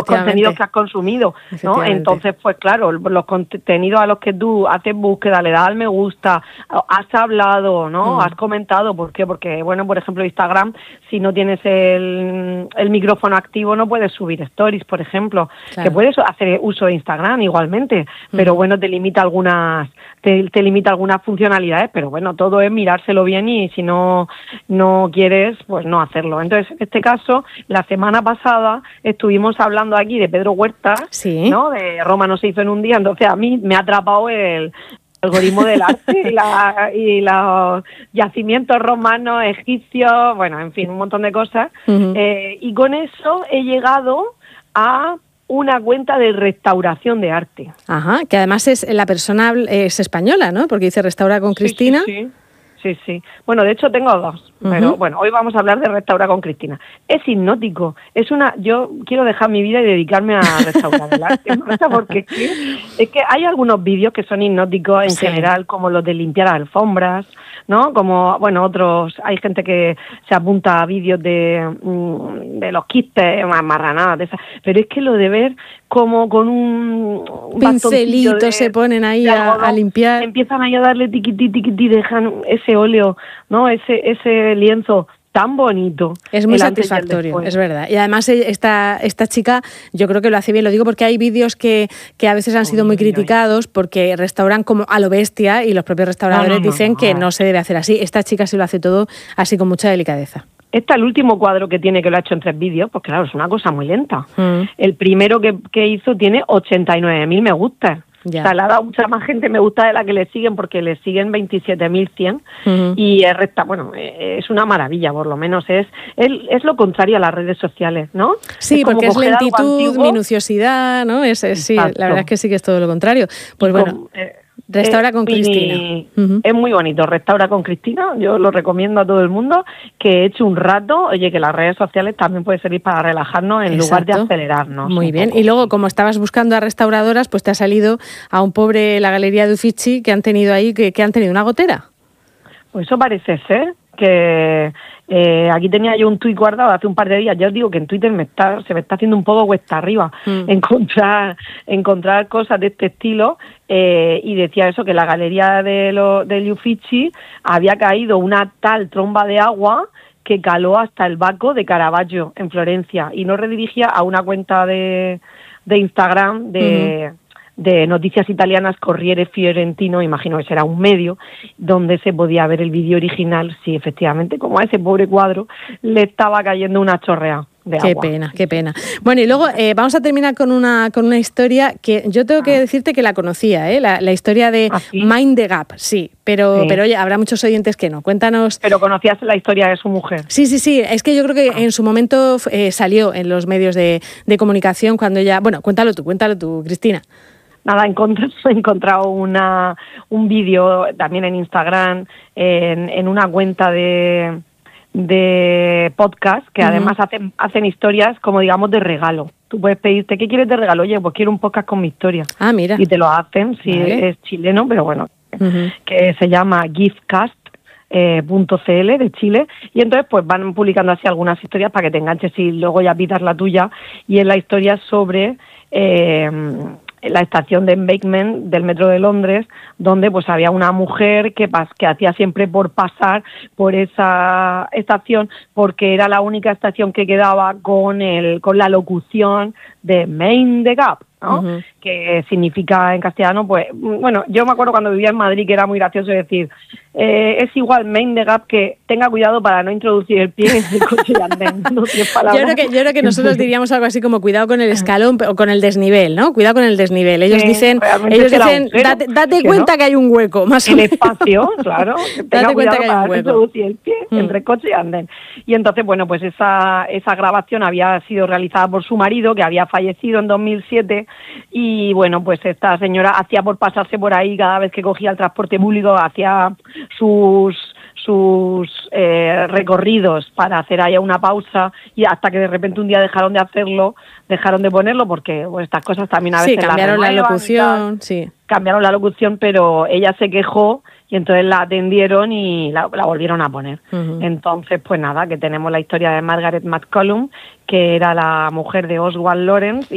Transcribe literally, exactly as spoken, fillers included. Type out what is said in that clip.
contenidos que has consumido, ¿no? Entonces, pues claro, los contenidos a los que tú haces búsqueda, le das al me gusta, has hablado, ¿no? Mm. Has comentado, ¿por qué? Porque, bueno, por ejemplo, Instagram, si no tienes el, el micrófono activo, no puedes subir stories, por ejemplo, claro. Que puedes hacer uso de Instagram igualmente, mm. pero bueno, te limita algunas, te, te limita algunas funcionalidades, pero bueno, todo es mirárselo bien y si no, no quieres, pues no hacerlo. Entonces, en este caso, la semana pasada estuvimos hablando aquí de Pedro Huerta, sí. ¿no? De Roma no se hizo en un día, entonces a mí me ha atrapado el algoritmo del arte y, la, y los yacimientos romanos, egipcios, bueno, en fin, un montón de cosas. Uh-huh. Eh, y con eso he llegado a una cuenta de restauración de arte. Ajá, que además es la persona es española, ¿no? Porque dice Restaura con Cristina. Sí, sí, sí. Sí, sí. Bueno, de hecho tengo dos, uh-huh. pero bueno, hoy vamos a hablar de Restaura con Cristina. Es hipnótico, es una... Yo quiero dejar mi vida y dedicarme a restaurar el arte, porque es que, es que hay algunos vídeos que son hipnóticos en sí. general, como los de limpiar alfombras, ¿no? Como, bueno, otros... Hay gente que se apunta a vídeos de, de los quistes, más marranadas de esas, pero es que lo de ver como con un... un pincelito de, se ponen ahí a, a limpiar. Empiezan ahí a darle tiquití, tiquití, dejan ese óleo, ¿no? Ese ese lienzo tan bonito. Es muy satisfactorio, es verdad. Y además esta esta chica yo creo que lo hace bien. Lo digo porque hay vídeos que, que a veces han sido muy criticados porque restauran como a lo bestia y los propios restauradores no, no, no, dicen no, no. que no se debe hacer así. Esta chica sí lo hace todo así con mucha delicadeza. Este es el último cuadro que tiene, que lo ha hecho en tres vídeos, pues claro, es una cosa muy lenta. Mm. El primero que, que hizo tiene ochenta y nueve mil me gusta. Ya. O sea, le ha dado mucha más gente me gusta de la que le siguen, porque le siguen veintisiete mil cien uh-huh. y es recta, bueno, es una maravilla, por lo menos es, es es lo contrario a las redes sociales, ¿no? Sí, es porque es lentitud, minuciosidad, ¿no? Es, es sí, la verdad es que sí que es todo lo contrario. Pues y bueno... Con, eh, Restaura con Cristina. Y uh-huh. Es muy bonito, Restaura con Cristina, yo lo recomiendo a todo el mundo, que eche un rato, oye, que las redes sociales también pueden servir para relajarnos en Exacto. lugar de acelerarnos. Muy bien, poco. Y luego como estabas buscando a restauradoras, pues te ha salido a un pobre, la Galería de Uffizi, que han tenido ahí, que, que han tenido una gotera. Pues eso parece ser, que eh, aquí tenía yo un tuit guardado hace un par de días. Ya os digo que en Twitter me está, se me está haciendo un poco cuesta arriba mm. encontrar encontrar cosas de este estilo, eh, y decía eso, que la galería de lo, del Uffizi había caído una tal tromba de agua que caló hasta el Baco de Caravaggio en Florencia, y no redirigía a una cuenta de, de Instagram de... Mm. de noticias italianas, Corriere Fiorentino, imagino que será un medio, donde se podía ver el vídeo original, si efectivamente, como a ese pobre cuadro, le estaba cayendo una chorrea de qué agua. Qué pena, qué pena. Bueno, y luego eh, vamos a terminar con una con una historia que yo tengo que decirte que la conocía, ¿eh? la, la historia de ¿Ah, sí? Mind the Gap, sí, pero, sí. pero oye, habrá muchos oyentes que no. Cuéntanos. Pero conocías la historia de su mujer. Sí, sí, sí, es que yo creo que ah. en su momento eh, salió en los medios de, de comunicación cuando ella... Bueno, cuéntalo tú, cuéntalo tú, Cristina. Nada, he encontrado, he encontrado una, un vídeo también en Instagram, en, en una cuenta de, de podcast, que uh-huh. además hacen, hacen historias como digamos de regalo. Tú puedes pedirte, ¿qué quieres de regalo? Oye, pues quiero un podcast con mi historia. Ah, mira. Y te lo hacen, sí, vale. Es chileno, pero bueno, uh-huh. que se llama giftcast. Eh, .cl de Chile, y entonces pues van publicando así algunas historias para que te enganches y luego ya pidas la tuya, y es la historia sobre eh, la estación de embankment del metro de Londres, donde pues había una mujer que, pas- que hacía siempre por pasar por esa estación, porque era la única estación que quedaba con el con la locución de Mind the Gap, ¿no? Uh-huh. Que significa en castellano, pues, bueno, yo me acuerdo cuando vivía en Madrid que era muy gracioso decir, eh, es igual Mind the Gap que tenga cuidado para no introducir el pie en el coche de andén. No tiene palabras. Yo creo que, yo creo que nosotros diríamos algo así como cuidado con el escalón o con el desnivel, ¿no? Cuidado con el desnivel. Ellos sí, dicen, ellos dicen agujero, date, date que cuenta no. que hay un hueco, más o menos. El espacio, claro. Que tenga date cuenta que hay un hueco. Introducir el pie mm. entre coche y andén. Y entonces, bueno, pues esa, esa grabación había sido realizada por su marido, que había fallecido en dos mil siete, y bueno, pues esta señora hacía por pasarse por ahí cada vez que cogía el transporte público, hacía sus sus eh, recorridos para hacer ahí una pausa, y hasta que de repente un día dejaron de hacerlo, dejaron de ponerlo, porque pues, estas cosas también a veces sí, cambiaron la, la locución, sí. Cambiaron la locución, pero ella se quejó y entonces la atendieron y la, la volvieron a poner. Uh-huh. Entonces, pues nada, que tenemos la historia de Margaret McCollum, que era la mujer de Oswald Lawrence,